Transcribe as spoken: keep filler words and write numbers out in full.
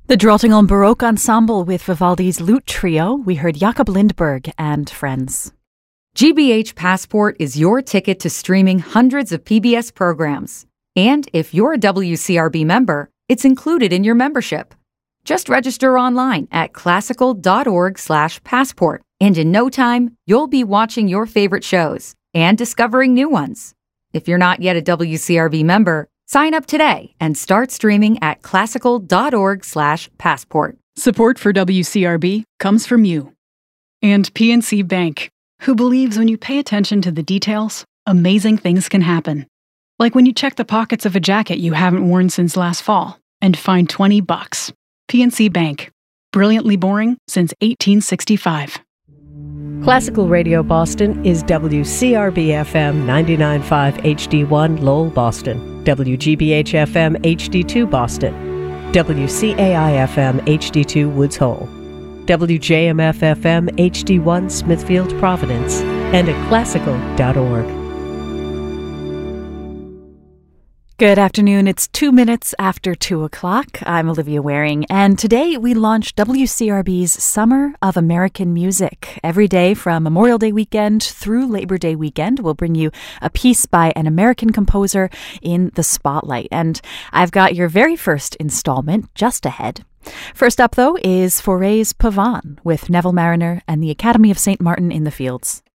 The Drottningholm Baroque Ensemble with Vivaldi's Lute Trio. We heard Jakob Lindberg and Friends. G B H Passport is your ticket to streaming hundreds of P B S programs. And if you're a W C R B member, it's included in your membership. Just register online at classical.org slash passport. And in no time, you'll be watching your favorite shows and discovering new ones. If you're not yet a W C R B member, sign up today and start streaming at classical.org slash passport. Support for W C R B comes from you. And P N C Bank, who believes when you pay attention to the details, amazing things can happen. Like when you check the pockets of a jacket you haven't worn since last fall and find twenty bucks. P N C Bank. Brilliantly boring since eighteen sixty-five. Classical Radio Boston is W C R B F M ninety-nine point five H D one Lowell, Boston, W G B H F M H D two Boston, W C A I F M H D two Woods Hole, W J M F F M H D one Smithfield, Providence, and at classical dot org. Good afternoon. It's two minutes after two o'clock. I'm Olivia Waring, and today we launched W C R B's Summer of American Music. Every day from Memorial Day weekend through Labor Day weekend, we'll bring you a piece by an American composer in the spotlight. And I've got your very first installment just ahead. First up, though, is Fauré's Pavane with Neville Marriner and the Academy of Saint Martin in the Fields.